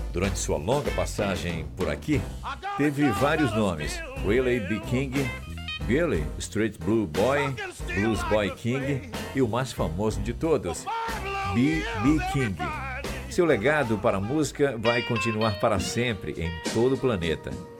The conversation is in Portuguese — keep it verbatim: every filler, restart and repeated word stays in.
Durante sua longa passagem por aqui, teve vários nomes: Waylon B. King, Billy, Street Blue Boy, Blues Boy King e o mais famoso de todos, B B. King. Seu legado para a música vai continuar para sempre em todo o planeta.